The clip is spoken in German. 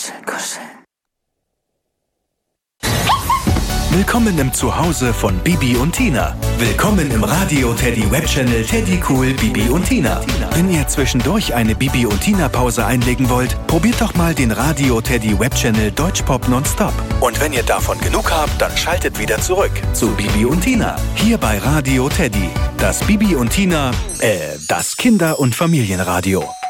Kuscheln, kuscheln. Willkommen im Zuhause von Bibi und Tina. Willkommen im Radio Teddy Webchannel Teddy Cool Bibi und Tina. Wenn ihr zwischendurch eine Bibi und Tina Pause einlegen wollt, probiert doch mal den Radio Teddy Webchannel Deutschpop Nonstop. Und wenn ihr davon genug habt, dann schaltet wieder zurück zu Bibi und Tina. Hier bei Radio Teddy. Das Bibi und Tina, das Kinder- und Familienradio.